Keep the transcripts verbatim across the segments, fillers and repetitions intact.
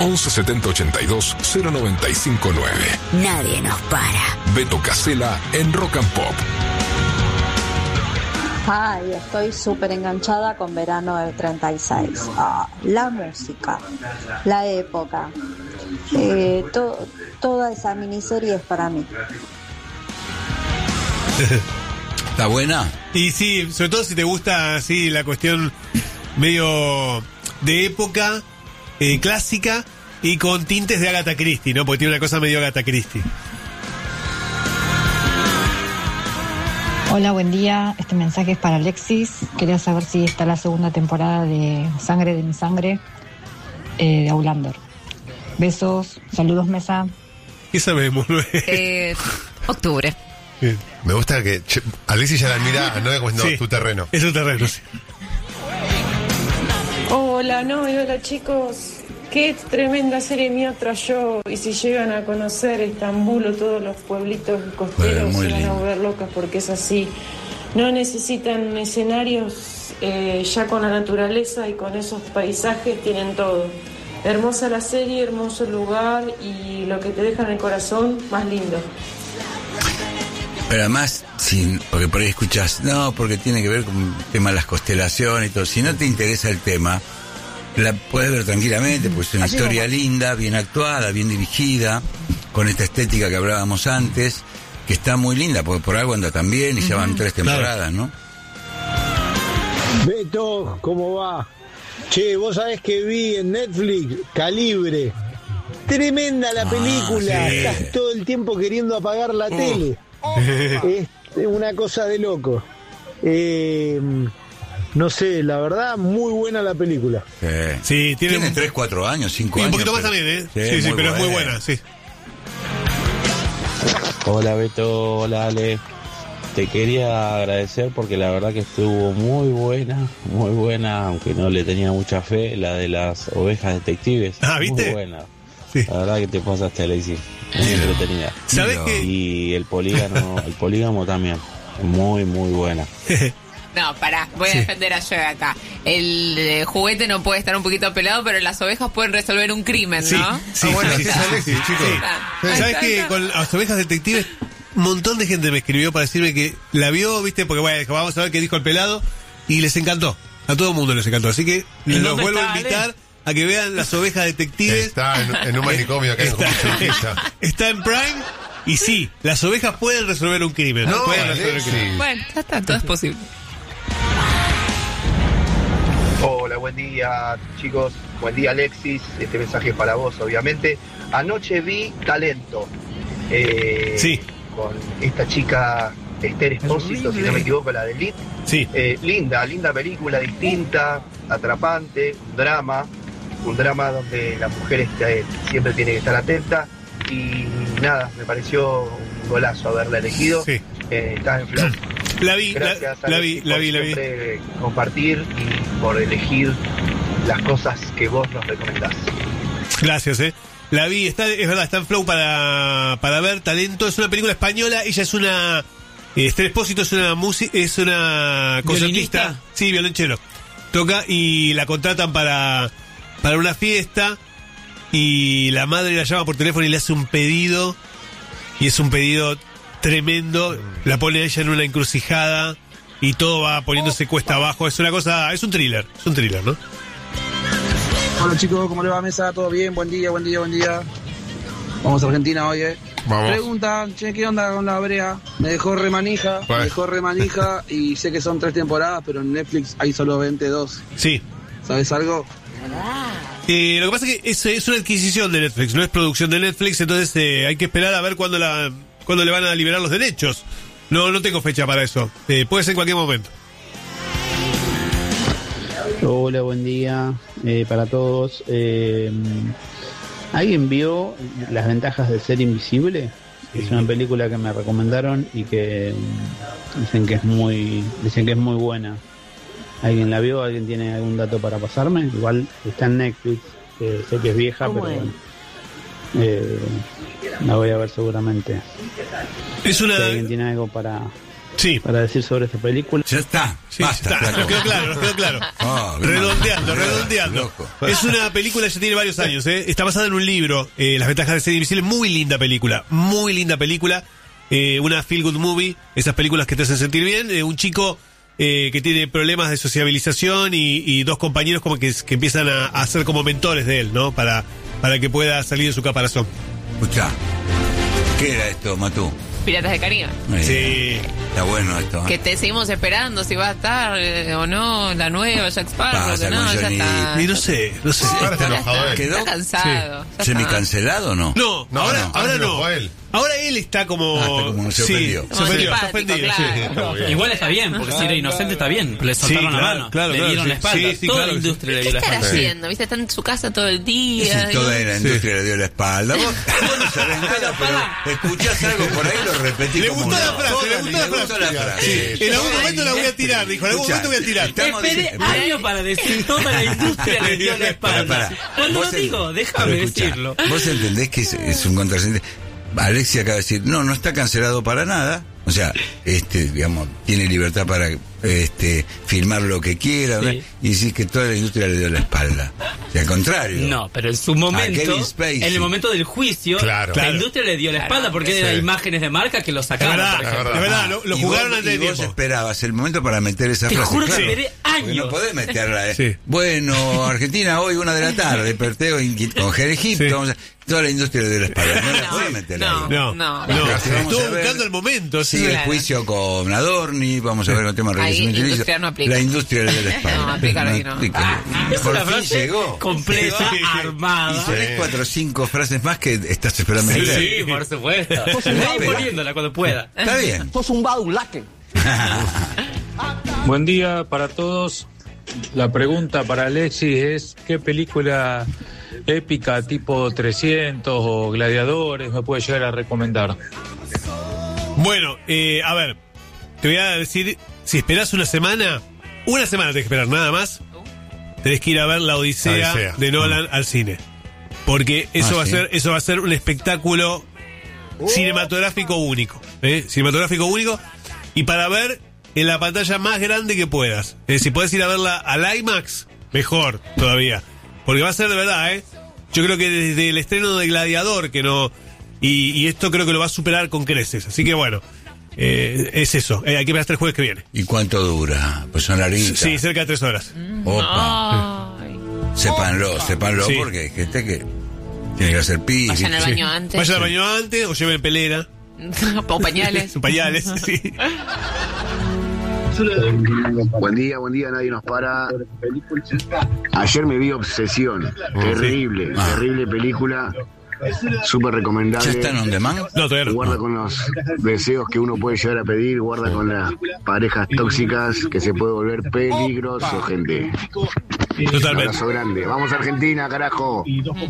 once setenta ochenta y dos cero noventa y cinco nueve. Nadie nos para. Beto Casella en Rock and Pop. Ay, estoy súper enganchada con Verano del treinta y seis. Ah, la música, la época, eh, to- toda esa miniserie es para mí. ¿Está buena? Y sí, sobre todo si te gusta así la cuestión medio de época, eh, clásica y con tintes de Agatha Christie, ¿no? Porque tiene una cosa medio Agatha Christie. Hola, buen día. Este mensaje es para Alexis. Quería saber si está la segunda temporada de Sangre de mi sangre, eh, de Outlander. Besos, saludos, mesa. ¿Qué sabemos? Eh, octubre. Bien. Me gusta que che, Alexis ya la mira, no es como no, Sí, tu terreno. Es un terreno, sí. Hola, no, y hola chicos. Qué tremenda serie, mi otra yo. Y si llegan a conocer Estambul o todos los pueblitos costeros, Bueno, muy se van a lindo. volver locas porque es así. No necesitan escenarios, eh, ya con la naturaleza y con esos paisajes tienen todo. Hermosa la serie, hermoso el lugar y lo que te deja en el corazón, más lindo. Pero además, sin, porque por ahí escuchas, no, porque tiene que ver con el tema de las constelaciones y todo. Si no te interesa el tema, la puedes ver tranquilamente, pues es una Así historia como. linda, bien actuada, bien dirigida, con esta estética que hablábamos antes, que está muy linda, porque por algo anda también y ya van tres temporadas, ¿no? Beto, ¿cómo va? Che, vos sabés que vi en Netflix Calibre. Tremenda la Ah, película. sí. Estás todo el tiempo queriendo apagar la Uh. tele. Es una cosa de loco. Eh, no sé, la verdad, muy buena la película. Sí, Sí, tiene, tiene un, tres, cuatro años, cinco y un años. poquito más pero- también, ¿eh? Sí, sí, muy pero es muy buena. buena, sí. Hola Beto, hola Ale. Te quería agradecer porque la verdad que estuvo muy buena, muy buena, aunque no le tenía mucha fe, la de las ovejas detectives. Ah, ¿viste? Muy buena. Sí. La verdad que te pasaste, Alexis. Muy entretenida. ¿Sabés No. qué? Y el polígono, el polígamo también. Muy, muy buena. No, pará, voy a defender a Joe acá. El eh, juguete no puede estar un poquito pelado, pero las ovejas pueden resolver un crimen, Sí, ¿no? sí, Ah, bueno, sí, sí, sí, Alexis, sí, chicos. sí. Ah, ¿Sabés ah, que ah, con las ovejas detectives un montón de gente me escribió para decirme que la vio, viste, porque bueno, dijo, vamos a ver qué dijo el pelado, y les encantó, a todo el mundo les encantó, así que ¿En los dónde vuelvo está, a invitar a que vean las ovejas detectives. Está en, en un manicomio acá en Está, Urquiza. está en Prime, y sí, las ovejas pueden resolver un crimen. No, pueden resolver un Alexis. crimen. Bueno, ya está, todo es posible. Hola, buen día chicos, buen día Alexis, este mensaje es para vos obviamente. Anoche vi Talento, eh, Sí. con esta chica Esther Espósito, si no me equivoco, la de Elite. Sí. Eh, linda, linda película, distinta, atrapante, un drama, un drama donde la mujer este, siempre tiene que estar atenta y nada, me pareció un golazo haberla elegido. Sí. Eh, está en Flow. La vi, la, Gracias, la Alexis, vi, la por vi, la vi. siempre compartir y por elegir las cosas que vos nos recomendás. Gracias, eh. La vi, está, es verdad, está en Flow para, para ver. Talento, es una película española. Ella es una. eh, Esther Espósito es una música, es una concertista. ¿Violinista? Sí, violonchelo. Toca y la contratan para, para una fiesta. Y la madre la llama por teléfono y le hace un pedido. Y es un pedido tremendo. La pone a ella en una encrucijada. Y todo va poniéndose cuesta abajo. Es una cosa. Es un thriller. Es un thriller, ¿no? Hola chicos, ¿cómo le va mesa? ¿Todo bien? Buen día, buen día, buen día. Vamos a Argentina hoy, ¿eh? Vamos. Preguntan, che, ¿qué onda con la brea? Me dejó remanija, Bueno. me dejó remanija y sé que son tres temporadas, pero en Netflix hay solo veintidós. Sí. ¿Sabes algo? Eh, lo que pasa es que es, es una adquisición de Netflix, no es producción de Netflix, entonces eh, hay que esperar a ver cuándo la cuándo le van a liberar los derechos. No no tengo fecha para eso. Eh, puede ser en cualquier momento. Hola, buen día eh, para todos. Eh, ¿Alguien vio Las ventajas de ser invisible? Es una película que me recomendaron y que mm, dicen que es muy dicen que es muy buena. ¿Alguien la vio? ¿Alguien tiene algún dato para pasarme? Igual está en Netflix, eh, sé que es vieja, pero bueno. Eh, la voy a ver seguramente. Es una... Si alguien tiene algo para, Sí. para decir sobre esta película. Ya está. Sí, Basta. está, nos quedó claro, nos quedó claro. Oh, redondeando, no, redondeando. loco. Es una película, ya tiene varios años, ¿eh? Está basada en un libro, eh, Las ventajas de ser invisible. Muy linda película, muy linda película. Eh, una feel good movie, esas películas que te hacen sentir bien. Eh, un chico eh, que tiene problemas de sociabilización y, y dos compañeros como que, que empiezan a, a ser como mentores de él, ¿no? Para, para que pueda salir de su caparazón. Escuchá, ¿qué era esto, Matú? Piratas de Caribe. Eh, Sí. Está bueno esto, ¿eh? Que te seguimos esperando si va a estar eh, o no la nueva Jack Sparrow. Pasa que no, con ya Johnny está. Y no sé, no sé. Ahora está enojado él. ¿Quedó? Está cansado. ya ¿Semi está. cancelado o no? No, No, ahora, no, ahora se no. enojó él. Ahora él está como. Ah, está como se sí, ofendió. se Como ofendió, está simpático, ofendido. claro. sí. Está bien. Igual está bien, porque si era inocente está bien. Le Sí, soltaron claro, la mano, claro, le claro, dieron sí. la espalda. Sí, sí, Toda claro la que sí. industria le ¿Qué dio la estará espalda. haciendo? ¿Viste? Está en su casa todo el Y día. si toda y- la industria le dio la espalda. Vos, vos no sabés nada, pero escuchás algo por ahí, lo repetís. Le como gustó una- la frase, Toda- le gustó la frase. la frase. Sí, en algún momento la voy a tirar, dijo. En algún Escuchá, momento voy a tirar. estamos Esperé diciendo- años para decir toda la industria le dio la espalda. Pará, pará. Cuando Vos lo en- digo, déjame pero escuchá, decirlo. Vos entendés que es, es un contrasentido. Alexia acaba de decir, no, no está cancelado para nada. O sea, este, digamos, tiene libertad para este filmar lo que quiera, Sí. ¿verdad? Y decir que toda la industria le dio la espalda. O sea, al contrario. No, pero en su A momento, Kevin Spacey. en el momento del juicio, Claro. la Claro. industria le dio la Claro, espalda porque sí. eran imágenes de marca que lo Es sacaban, verdad, por es ejemplo. verdad, lo, lo Y jugaron vos- antes de y vos tiempo. esperabas el momento para meter esa Te frase. juro que claro. esperé Porque años. no podés meterla, ¿eh? Sí. Bueno, Argentina hoy, una de la tarde, Perteo in- con Jerejipto, Sí. vamos a- toda la industria le dio la espalda. No la No, podés meter no. ahí. No, No. no, Vamos a estuvo ver. buscando el momento. sí. Sigue el Claro. juicio con Adorni, vamos a ver con el tema de Ahí, enriquecimiento ilícito. industria no aplica. La industria le dio la espalda. No, aplica ahí, no. aplica. Es Por una fin frase llegó. completa, Sí, sí. Y armada. tenés cuatro o cinco frases más que estás esperando Sí, meter. sí, por supuesto. un Voy vago. poniéndola cuando pueda. Está bien. Sos un badulaque. Buen día para todos. La pregunta para Alexis es ¿qué película épica tipo trescientos o Gladiadores me puede llegar a recomendar? Bueno, eh, a ver, te voy a decir, si esperás una semana, una semana tenés que esperar, nada más, tenés que ir a ver La Odisea, La Odisea. de Nolan al cine. Porque eso Ah, va ¿sí? a ser, eso va a ser un espectáculo cinematográfico único, ¿eh? Cinematográfico único, y para ver en la pantalla más grande que puedas. Eh, si podés ir a verla al IMAX, mejor todavía. Porque va a ser de verdad, ¿eh? Yo creo que desde el estreno de Gladiador, que no... Y, y esto creo que lo va a superar con creces. Así que bueno, eh, es eso. Eh, hay que ver hasta el jueves que viene. ¿Y cuánto dura? Pues son larguitas. Sí, cerca de tres horas. Opa. Ay. Sépanlo, sépanlo, Sí. porque hay gente que tiene que hacer pis. Vayan al ¿viste? baño antes. Vayan al baño antes o lleven pelera, O pañales. pañales. Sí. Buen día, buen día, nadie nos para. Ayer me vi Obsesión, terrible, Ah. terrible película, súper recomendable. ¿Ya está en on demand? No, todavía no. Guarda con los deseos que uno puede llegar a pedir, guarda con las parejas tóxicas que se puede volver peligroso, gente. Un Totalmente. abrazo grande. Vamos a Argentina, carajo.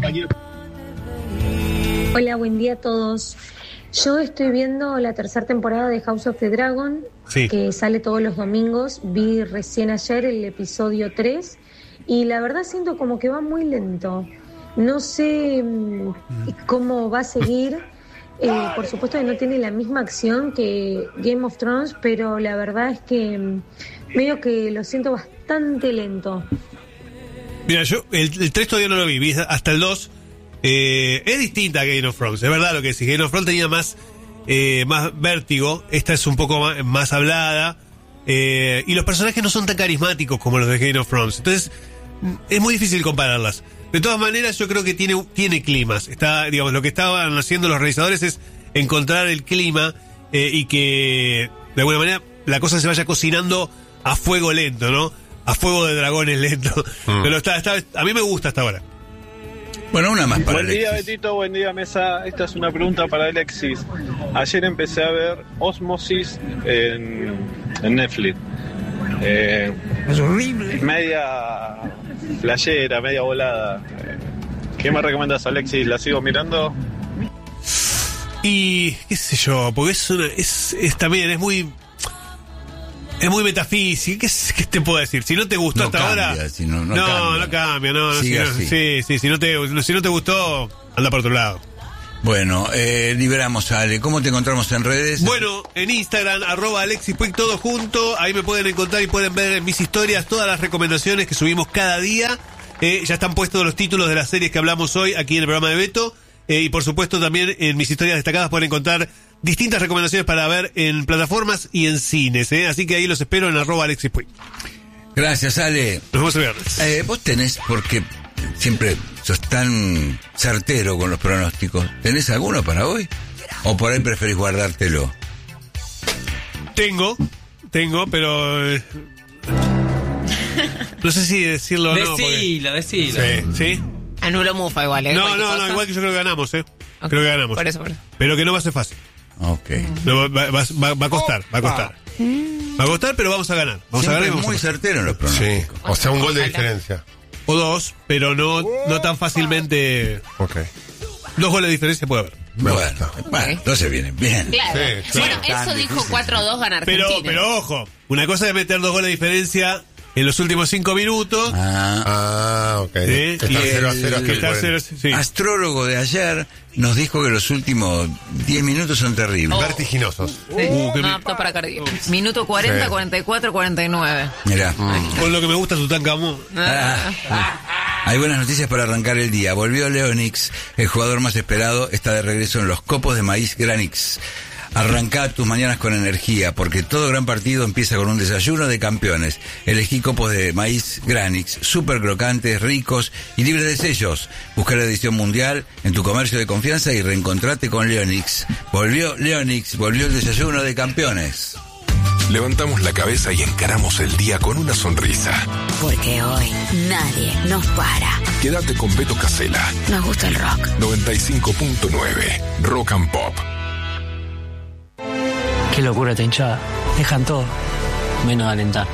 Hola, buen día a todos. Yo estoy viendo la tercera temporada de House of the Dragon, Sí. que sale todos los domingos. Vi recién ayer el episodio tres y la verdad siento como que va muy lento. No sé mm, cómo va a seguir. Eh, por supuesto que no tiene la misma acción que Game of Thrones, pero la verdad es que mm, medio que lo siento bastante lento. Mira, yo el, el tres todavía no lo vi, vi hasta el dos. Eh, es distinta a Game of Thrones, es verdad lo que decís. Game of Thrones tenía más, eh, más vértigo, esta es un poco más, más hablada, eh, y los personajes no son tan carismáticos como los de Game of Thrones. Entonces, es muy difícil compararlas. De todas maneras, yo creo que tiene, tiene climas. Está, digamos, lo que estaban haciendo los realizadores es encontrar el clima eh, y que, de alguna manera, la cosa se vaya cocinando a fuego lento, ¿no? A fuego de dragones lento. Mm. Pero está, está, a mí me gusta hasta ahora. Bueno, una más para Buen día, Alexis. Betito, buen día, Mesa. Esta es una pregunta para Alexis. Ayer empecé a ver Osmosis en, en Netflix. Eh, Es horrible. media playera, media volada. Eh, ¿Qué me recomiendas, Alexis? ¿La sigo mirando? Y qué sé yo, porque es, una, es, es también, es muy... Es muy metafísico. ¿Qué, es- qué te puedo decir? Si no te gustó No hasta cambia, ahora... si no- no no, cambia. no cambia. No, no, Sigue si no- así. sí, sí, si no, te, si no te gustó, anda por otro lado. Bueno, eh, liberamos a Ale. ¿Cómo te encontramos en redes? Bueno, en Instagram, arroba Alexis Puig, todo junto. Ahí me pueden encontrar y pueden ver en mis historias todas las recomendaciones que subimos cada día. Eh, ya están puestos los títulos de las series que hablamos hoy aquí en el programa de Beto. Eh, y por supuesto también en mis historias destacadas pueden encontrar distintas recomendaciones para ver en plataformas y en cines. Eh. Así que ahí los espero en arroba Alexis Puig. Gracias, Ale. Nos vemos el viernes. Eh, vos tenés, porque siempre sos tan certero con los pronósticos, ¿tenés alguno para hoy? ¿O por ahí preferís guardártelo? Tengo, tengo, pero... Eh, no sé si decirlo o no. Decilo, decilo. Sí, ¿sí? Anulo Mufa igual, ¿eh? No, no, no, igual que yo creo que ganamos, ¿eh? Okay. Creo que ganamos. Por eso, por eso. Pero que no va a ser fácil. Ok. No, va, va, va, va a costar, va a costar. Va a costar, pero vamos a ganar. Vamos Siempre a ganar y vamos muy a certero en los pronósticos. Sí, o sea, un gol de diferencia. O dos, pero no, no tan fácilmente. Ok. Dos goles de diferencia puede haber. Bueno, bueno, entonces viene bien. Claro. Sí, claro. Bueno, eso dijo cuatro dos gana Argentina. Pero, pero ojo, una cosa es meter dos goles de diferencia en los últimos cinco minutos. Ah, ah ok. ¿Sí? Está cero a cero hasta el cuarenta. Sí. Astrólogo de ayer nos dijo que los últimos diez minutos son terribles. Oh. Vertiginosos. Sí. Uh, qué no mi- apto para cardíaco. Minuto cuarenta, Sí. cuarenta y cuatro, cuarenta y nueve. Mirá. Con lo que me gusta Tutankamón. Ah, ah. Hay buenas noticias para arrancar el día. Volvió Leonix, el jugador más esperado, está de regreso en los copos de maíz Granix. Arrancá tus mañanas con energía, porque todo gran partido empieza con un desayuno de campeones. Elegí copos de maíz Granix, súper crocantes, ricos y libres de sellos. Busca la edición mundial en tu comercio de confianza y reencontrate con Leonix. Volvió Leonix, volvió el desayuno de campeones. Levantamos la cabeza y encaramos el día con una sonrisa. Porque hoy nadie nos para. Quédate con Beto Casella. Nos gusta el rock. noventa y cinco punto nueve Rock and Pop. Qué locura esta hinchada. Dejan todo, menos alentar.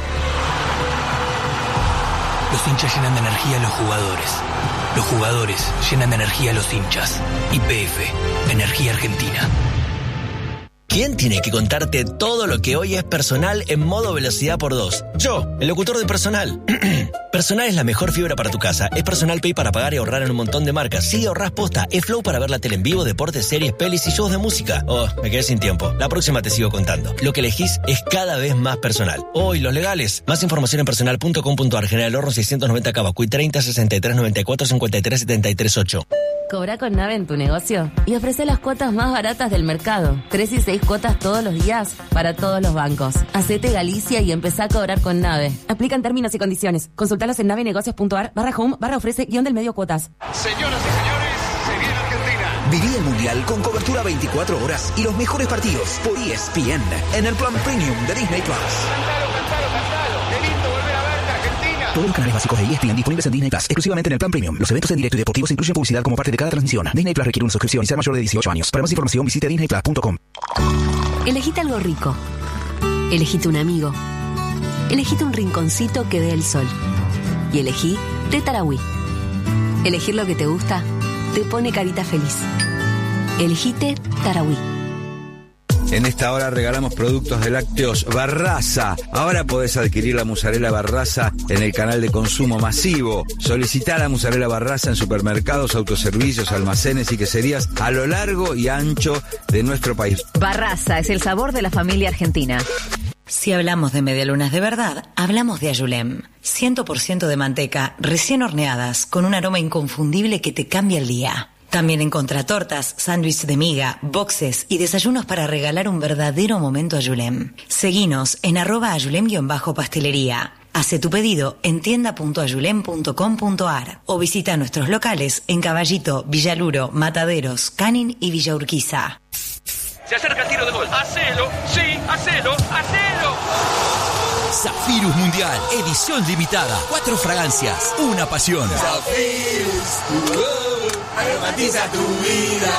Los hinchas llenan de energía a los jugadores. Los jugadores llenan de energía a los hinchas. Y P F, Energía Argentina. ¿Quién tiene que contarte todo lo que hoy es Personal en modo velocidad por dos? Yo, el locutor de Personal. Personal es la mejor fibra para tu casa. Es Personal Pay para pagar y ahorrar en un montón de marcas. Sí, ahorrás posta. Es Flow para ver la tele en vivo, deportes, series, pelis y shows de música. Oh, me quedé sin tiempo. La próxima te sigo contando. Lo que elegís es cada vez más personal. Oh, y los legales. Más información en personal punto com punto ar. General Horno seiscientos noventa Cabacuy treinta sesenta y tres noventa y cuatro cincuenta y tres setenta y tres ocho. Cobra con Nave en tu negocio y ofrece las cuotas más baratas del mercado. Tres y seis cuotas todos los días para todos los bancos. Hacete Galicia y empezá a cobrar con Nave. Aplican términos y condiciones. Consultalos en navenegocios.ar barra home barra ofrece guión del medio cuotas. Señoras y señores, se viene Argentina. Viví el Mundial con cobertura veinticuatro horas y los mejores partidos por E S P N en el plan premium de Disney Plus. Cantalo, cantalo, cantalo. Qué lindo volver a verte, Argentina. Todos los canales básicos de E S P N disponibles en Disney Plus, exclusivamente en el plan premium. Los eventos en directo y deportivos incluyen publicidad como parte de cada transmisión. Disney Plus requiere una suscripción y ser mayor de dieciocho años. Para más información visite disney plus punto com. Elegite algo rico. Elegite un amigo. Elegite un rinconcito que dé el sol. Y elegí Té Tarahui. Elegir lo que te gusta te pone carita feliz. Elegite Tarahui. En esta hora regalamos productos de lácteos Barraza. Ahora podés adquirir la mozzarella Barraza en el canal de consumo masivo. Solicitá la mozzarella Barraza en supermercados, autoservicios, almacenes y queserías a lo largo y ancho de nuestro país. Barraza es el sabor de la familia argentina. Si hablamos de medialunas de verdad, hablamos de Ayulem. cien por ciento de manteca, recién horneadas, con un aroma inconfundible que te cambia el día. También encontrá tortas, sándwiches de miga, boxes y desayunos para regalar un verdadero momento Ayulem. Seguinos en arroba ayulem-pastelería. Hace tu pedido en tienda punto ayulem punto com punto ar o visita nuestros locales en Caballito, Villaluro, Mataderos, Canin y Villa Urquiza. Se acerca el tiro de gol. Hacelo, sí, hacelo, hacelo. Zafirus Mundial, edición limitada. Cuatro fragancias, una pasión. Zafirus, uh, aromatiza tu vida.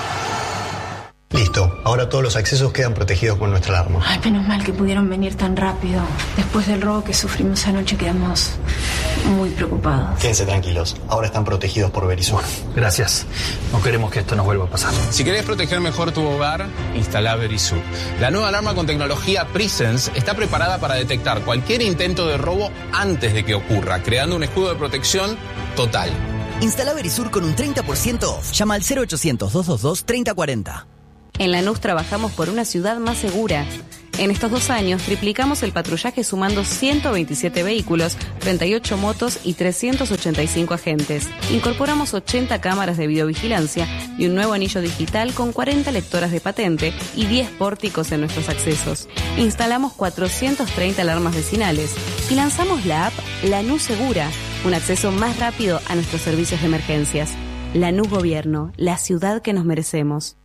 Listo, ahora todos los accesos quedan protegidos con nuestra alarma. Ay, menos mal que pudieron venir tan rápido. Después del robo que sufrimos anoche quedamos muy preocupados. Quédense tranquilos, ahora están protegidos por Verisur. Gracias. No queremos que esto nos vuelva a pasar. Si querés proteger mejor tu hogar, instala Verisur. La nueva alarma con tecnología Presence está preparada para detectar cualquier intento de robo antes de que ocurra, creando un escudo de protección total. Instala Verisur con un treinta por ciento off. Llama al cero ochocientos, doscientos veintidós, treinta cuarenta. En Lanús trabajamos por una ciudad más segura. En estos dos años triplicamos el patrullaje sumando ciento veintisiete vehículos, treinta y ocho motos y trescientos ochenta y cinco agentes. Incorporamos ochenta cámaras de videovigilancia y un nuevo anillo digital con cuarenta lectoras de patente y diez pórticos en nuestros accesos. Instalamos cuatrocientas treinta alarmas vecinales y lanzamos la app Lanús Segura, un acceso más rápido a nuestros servicios de emergencias. Lanús Gobierno, la ciudad que nos merecemos.